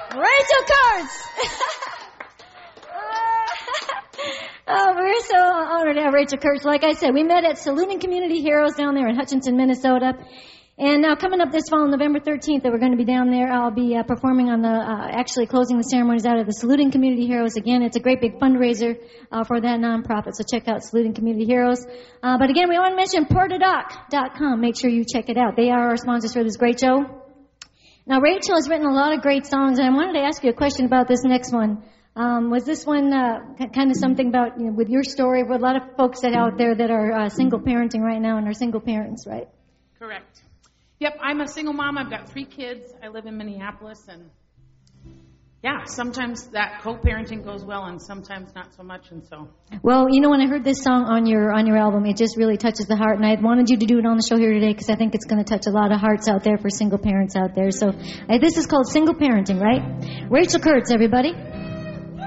Rachel Kurtz! Oh, we're so honored to have Rachel Kurtz. Like I said, we met at Saluting Community Heroes down there in Hutchinson, Minnesota. And now coming up this fall, November 13th, that we're going to be down there, I'll be performing on actually closing the ceremonies out of the Saluting Community Heroes. Again, it's a great big fundraiser for that nonprofit, so check out Saluting Community Heroes. But again, we want to mention Portadoc.com. Make sure you check it out. They are our sponsors for this great show. Now, Rachel has written a lot of great songs, and I wanted to ask you a question about this next one. Was this one kind of something about, with your story, with a lot of folks out there that are single parenting right now and are single parents, right? Correct. Yep, I'm a single mom. I've got 3 kids. I live in Minneapolis, and yeah, sometimes that co-parenting goes well, and sometimes not so much, and so. Well, when I heard this song on your album, it just really touches the heart, and I wanted you to do it on the show here today because I think it's going to touch a lot of hearts out there for single parents out there. So this is called Single Parenting, right? Rachel Kurtz, everybody.